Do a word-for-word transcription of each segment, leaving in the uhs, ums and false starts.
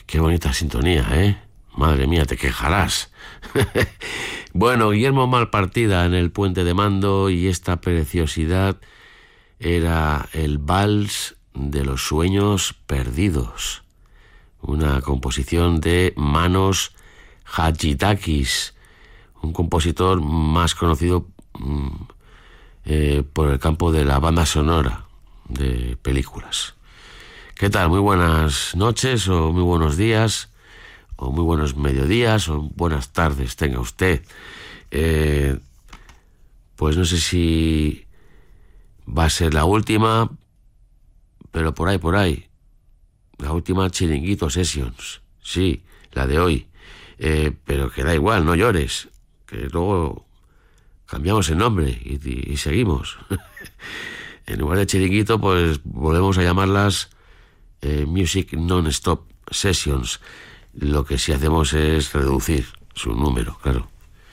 Qué bonita sintonía, ¿eh? Madre mía, te quejarás. Bueno, Guillermo Malpartida en el Puente de Mando, y esta preciosidad era el Vals de los Sueños Perdidos, una composición de Manos Hadjitakis, un compositor más conocido mmm, eh, por el campo de la banda sonora de películas. ¿Qué tal? Muy buenas noches o muy buenos días o muy buenos mediodías o buenas tardes tenga usted. Eh, pues no sé si va a ser la última, pero por ahí, por ahí. La última Chiringuito Sessions. Sí, la de hoy. Eh, pero que da igual, no llores. Que luego cambiamos el nombre y, y, y seguimos. En lugar de Chiringuito, pues volvemos a llamarlas eh, Music Non-Stop Sessions. Lo que sí hacemos es reducir su número, claro.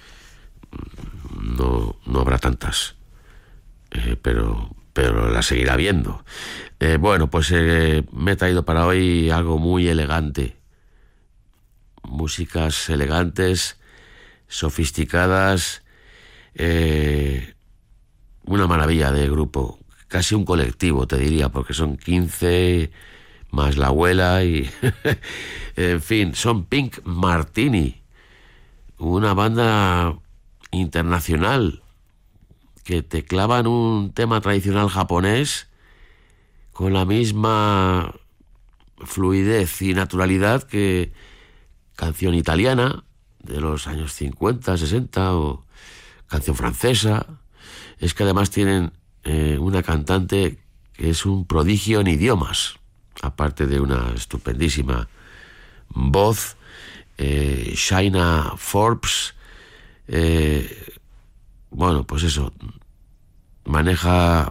No, no habrá tantas. Eh, pero, pero la seguirá habiendo. Eh, bueno, pues eh, me he traído para hoy algo muy elegante. Músicas elegantes, sofisticadas, eh, una maravilla de grupo, casi un colectivo, te diría, porque son quince más la abuela y en fin, son Pink Martini, una banda internacional que te clavan un tema tradicional japonés con la misma fluidez y naturalidad que canción italiana de los años cincuenta, sesenta o canción francesa. Es que además tienen eh, una cantante que es un prodigio en idiomas, aparte de una estupendísima voz. eh, Shaina Forbes, eh, bueno, pues eso, maneja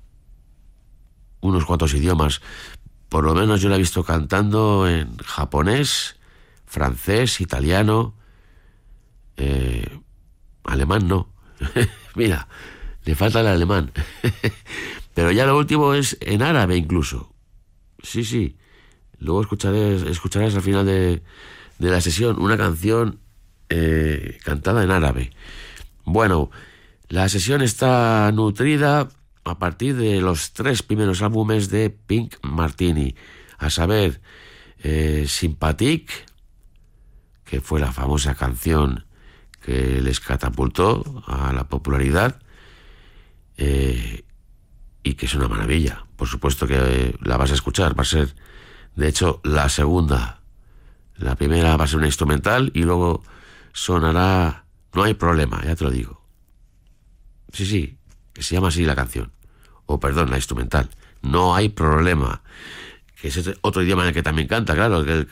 unos cuantos idiomas. Por lo menos yo la he visto cantando en japonés, francés, italiano, eh, alemán no. Mira, le falta el alemán. Pero ya lo último es en árabe incluso. Sí, sí. Luego escucharé, escucharás al final de, de la sesión una canción eh, cantada en árabe. Bueno, la sesión está nutrida a partir de los tres primeros álbumes de Pink Martini, a saber, eh, Sympathique, que fue la famosa canción que les catapultó a la popularidad, eh, y que es una maravilla. Por supuesto que la vas a escuchar, va a ser, de hecho, la segunda. La primera va a ser una instrumental y luego sonará No hay problema, ya te lo digo. Sí, sí, que se llama así la canción. O, perdón, la instrumental. No hay problema. Que es otro idioma en el que también canta, claro, el,